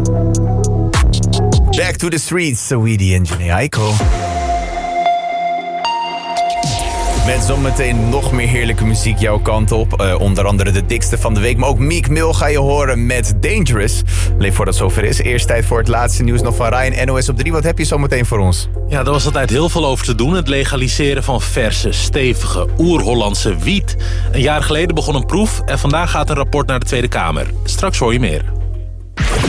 Back to the streets, Saweetie en Jhené Aiko. Met zometeen nog meer heerlijke muziek jouw kant op. Onder andere de dikste van de week. Maar ook Meek Mill ga je horen met Dangerous. Leef voor dat zover is. Eerst tijd voor het laatste nieuws nog van Ryan. NOS op 3. Wat heb je zometeen voor ons? Ja, daar was altijd heel veel over te doen. Het legaliseren van verse, stevige, oer-Hollandse wiet. Een jaar geleden begon een proef en vandaag gaat een rapport naar de Tweede Kamer. Straks hoor je meer.